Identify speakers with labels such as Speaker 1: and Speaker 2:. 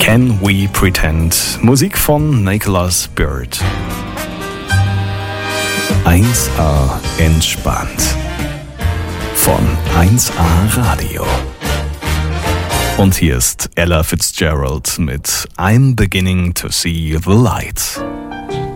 Speaker 1: Can We Pretend? Musik von Nicholas Byrd. 1A entspannt. Von 1A Radio. Und hier ist Ella Fitzgerald mit I'm Beginning to See the Light.